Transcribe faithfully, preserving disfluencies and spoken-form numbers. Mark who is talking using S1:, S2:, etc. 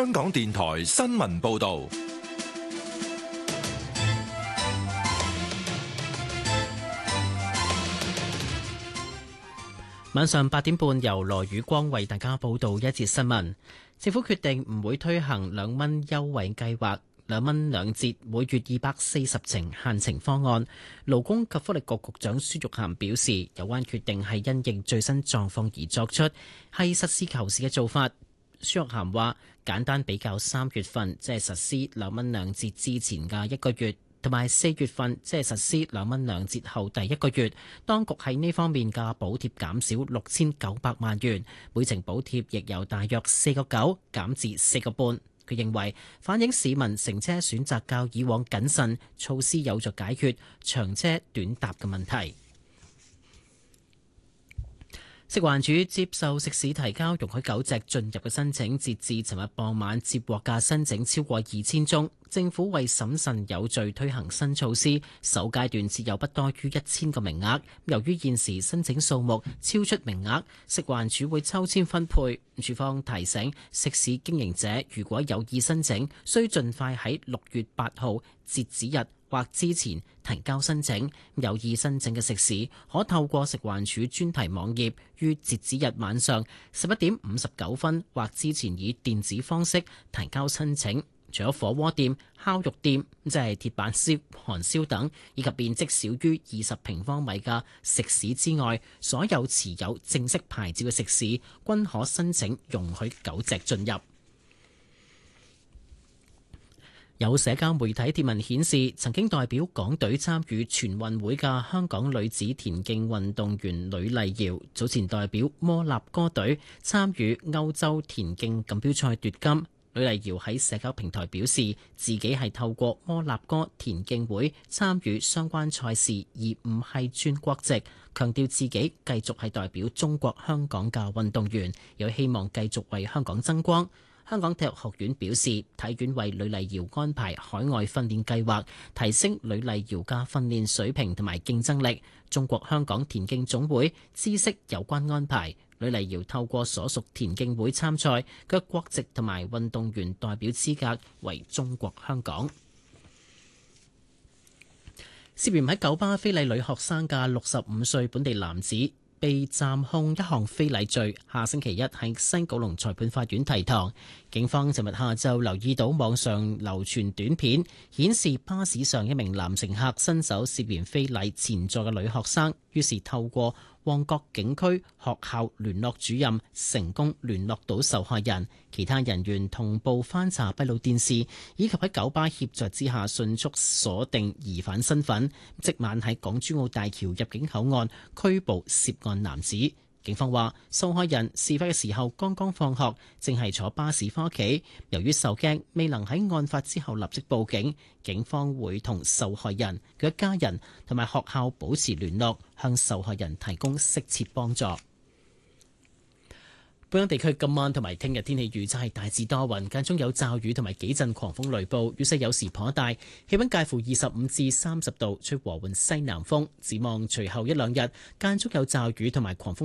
S1: 香港電台新聞報道。
S2: 晚上八點半，由羅宇光為大家報道一節新聞。政府決定唔會推行兩蚊優惠計劃，兩蚊兩折，每月二百四十程限程方案。勞工及福利局局長孫玉菡表示，有關決定係因應最新狀況而作出，係實事求是嘅做法。孫玉菡話：簡單比較三月份即係實施兩蚊兩折之前嘅一個月，同埋四月份即係實施兩蚊兩折後第一個月，當局喺呢方面嘅補貼減少六千九百萬元，每程補貼亦由大約四個九減至四個半。佢認為反映市民乘車選擇較以往謹慎，措施有助解決長車短搭嘅問題。食環署接受食肆提交容許狗隻進入嘅申請，截至尋日傍晚接獲嘅申請超過二千宗。政府為審慎有序推行新措施，首階段設有不多於一千個名額。由於現時申請數目超出名額，食環署會抽籤分配。署方提醒食肆經營者，如果有意申請，需盡快喺六月八號截止日或之前提交申請。有意申請嘅食肆可透過食環署專題網頁，於截止日晚上十一點五十九分或之前以電子方式提交申請。除咗火鍋店、烤肉店，即係鐵板燒、韓燒等，以及面積少於二十平方米嘅食肆之外，所有持有正式牌照嘅食肆均可申請容許狗隻進入。有社交媒體貼文顯示，曾經代表港隊參與全運會嘅香港女子田徑運動員呂麗瑤，早前代表摩納哥隊參與歐洲田徑錦標賽奪金。呂麗瑤喺社交平台表示，自己係透過摩納哥田徑會參與相關賽事，而唔係轉國籍，強調自己繼續係代表中國香港嘅運動員，有希望繼續為香港爭光。香港體育學院表示，體院為呂麗瑤安排海外訓練計劃，提升呂麗瑤嘅訓練水平同埋競爭力。中國香港田徑總會知悉有關安排。呂麗瑤透過所屬田徑會參賽，佢國籍同埋運動員代表資格為中國香港。涉嫌喺九巴非禮女學生嘅六十五歲本地男子被暫控一項非禮罪，下星期一喺西九龍裁判法院提堂。警方尋日下晝留意到網上流傳短片，顯示巴士上一名男乘客伸手涉嫌非禮前座嘅女學生，於是透過旺角警區學校聯絡主任成功聯絡到受害人，其他人員同步翻查閉路電視，以及喺九巴協助之下迅速鎖定疑犯身份。即晚喺港珠澳大橋入境口岸拘捕涉案男子。警方話，受害人事發嘅時候剛剛放學，正係坐巴士返屋企。由於受驚，未能喺案發之後立即報警。警方會同受害人、佢嘅家人同埋學校保持聯絡，向受害人提供適切幫助。本港地區今晚同埋聽日天氣預測係大致多雲，間中有驟雨同埋幾陣狂風雷暴，雨勢有時頗大，氣溫介乎二十五至三十度，吹和緩西南風。展望隨後一兩日，間中有驟雨同埋狂風。